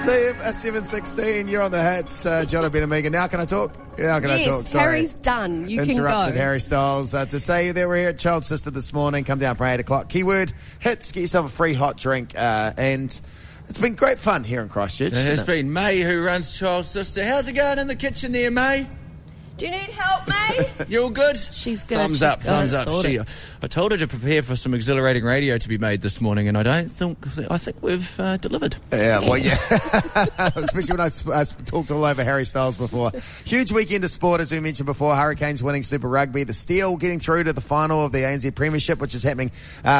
7:16, you're on the hats. Jono, Ben and Megan. Now can I talk? Now can I talk? Yes, Sorry. Harry's done. You can go. Interrupted Harry Styles. To say that we're here at Child Sister this morning, come down from 8 o'clock. Keyword, hits, get yourself a free hot drink. And it's been great fun here in Christchurch. It has been. May, who runs Child Sister. How's it going in the kitchen there, May? Do you need help, May? You all good? She's good. Thumbs up. I told her to prepare for some exhilarating radio to be made this morning, and I think we've delivered. Yeah, well, yeah. Especially when I talked all over Harry Styles before. Huge weekend of sport, as we mentioned before. Hurricanes winning Super Rugby. The Steel getting through to the final of the ANZ Premiership, which is happening